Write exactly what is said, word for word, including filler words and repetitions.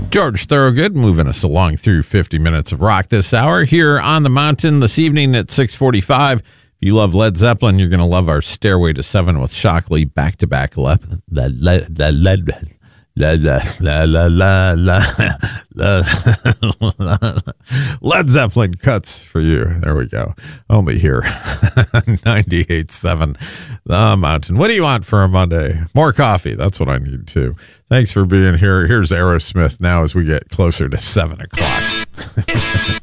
George Thorogood moving us along through fifty minutes of rock this hour here on the mountain this evening at six forty-five. If you love Led Zeppelin, you're going to love our Stairway to Seven with Shockley back-to-back lep. La, la, la, la, la, la, la, la, la, la. Led Zeppelin cuts for you. There we go. Only here. ninety-eight point seven The Mountain. What do you want for a Monday? More coffee. That's what I need too. Thanks for being here. Here's Aerosmith now as we get closer to seven o'clock.